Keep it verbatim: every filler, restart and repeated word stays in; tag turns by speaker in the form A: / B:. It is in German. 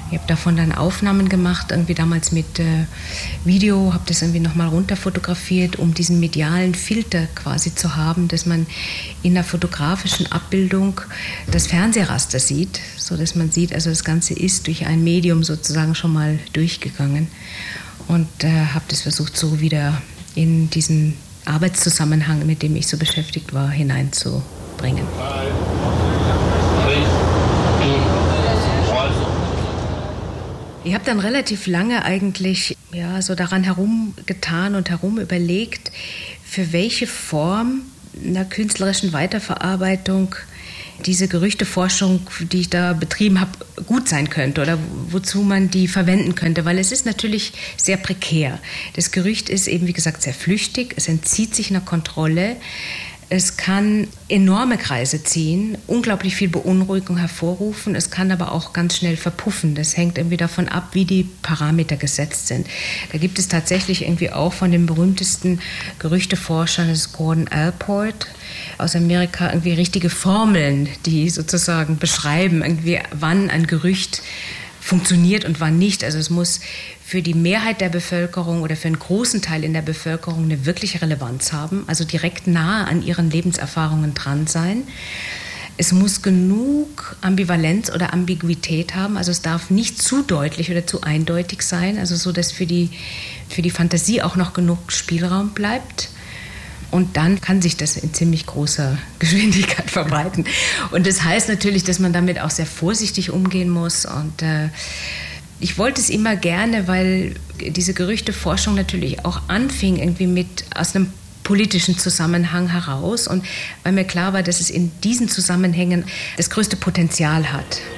A: Ich habe davon dann Aufnahmen gemacht, irgendwie damals mit äh, Video, habe das irgendwie nochmal runter fotografiert, um diesen medialen Filter quasi zu haben, dass man in der fotografischen Abbildung das Fernsehraster sieht, so dass man sieht, also das Ganze ist durch ein Medium sozusagen schon mal durchgegangen und äh, habe das versucht, so wieder in diesen Arbeitszusammenhang, mit dem ich so beschäftigt war, hineinzubringen. Ich habe dann relativ lange eigentlich ja, so daran herumgetan und herum überlegt, für welche Form einer künstlerischen Weiterverarbeitung diese Gerüchteforschung, die ich da betrieben habe, gut sein könnte oder wozu man die verwenden könnte, weil es ist natürlich sehr prekär. Das Gerücht ist eben, wie gesagt, sehr flüchtig, es entzieht sich einer Kontrolle. Es kann enorme Kreise ziehen, unglaublich viel Beunruhigung hervorrufen. Es kann aber auch ganz schnell verpuffen. Das hängt irgendwie davon ab, wie die Parameter gesetzt sind. Da gibt es tatsächlich irgendwie auch von den berühmtesten Gerüchteforschern, das ist Gordon Allport aus Amerika, irgendwie richtige Formeln, die sozusagen beschreiben, irgendwie wann ein Gerücht funktioniert und wann nicht. Also es muss für die Mehrheit der Bevölkerung oder für einen großen Teil in der Bevölkerung eine wirkliche Relevanz haben, also direkt nahe an ihren Lebenserfahrungen dran sein. Es muss genug Ambivalenz oder Ambiguität haben, also es darf nicht zu deutlich oder zu eindeutig sein, also so, dass für die, für die Fantasie auch noch genug Spielraum bleibt. Und dann kann sich das in ziemlich großer Geschwindigkeit verbreiten. Und das heißt natürlich, dass man damit auch sehr vorsichtig umgehen muss. Und äh, ich wollte es immer gerne, weil diese Gerüchteforschung natürlich auch anfing irgendwie mit aus einem politischen Zusammenhang heraus. Und weil mir klar war, dass es in diesen Zusammenhängen das größte Potenzial hat.